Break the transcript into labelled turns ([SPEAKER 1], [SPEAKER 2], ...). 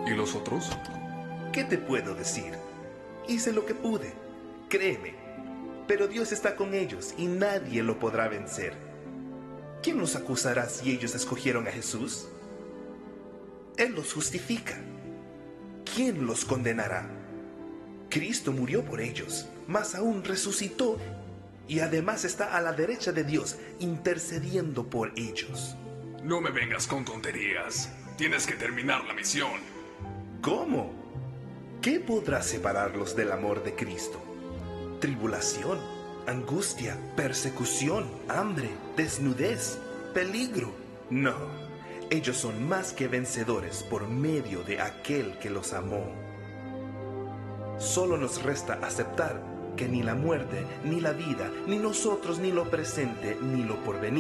[SPEAKER 1] ¿Y los otros?
[SPEAKER 2] ¿Qué te puedo decir? Hice lo que pude, créeme. Pero Dios está con ellos y nadie lo podrá vencer. ¿Quién los acusará si ellos escogieron a Jesús? Él los justifica. ¿Quién los condenará? Cristo murió por ellos, más aún resucitó y además está a la derecha de Dios intercediendo por ellos.
[SPEAKER 1] No me vengas con tonterías. Tienes que terminar la misión.
[SPEAKER 2] ¿Cómo? ¿Qué podrá separarlos del amor de Cristo? Tribulación, angustia, persecución, hambre, desnudez, peligro. No, ellos son más que vencedores por medio de aquel que los amó. Solo nos resta aceptar que ni la muerte, ni la vida, ni nosotros, ni lo presente, ni lo porvenir